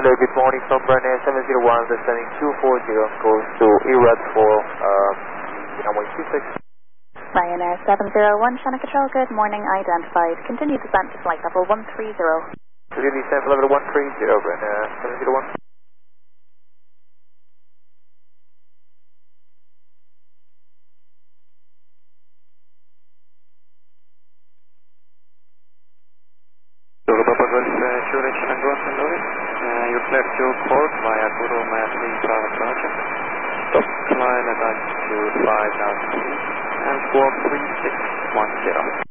Hello, good morning from Ryanair 701, descending 240, goes to ERAD for runway 26. Ryanair 701, Channel Control, good morning, identified. Continue descent to flight level 130. Continue descent to level 130, Ryanair 701. You cleared your port via Guru Maya 3 private Roger. Stop climb at altitude 5,000 feet and squawk 3610.